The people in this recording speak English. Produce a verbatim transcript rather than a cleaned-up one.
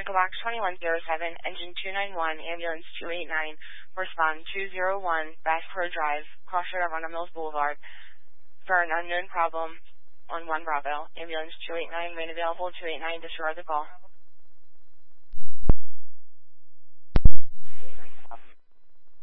Echo Box twenty-one oh seven, engine two nine one, ambulance two eight nine, respond two oh one, Bass Pro Drive, Crossroad of Arundel Mills Boulevard, for an unknown problem on one Bravo. Ambulance two eight nine, main available, two eight nine, disregard the call.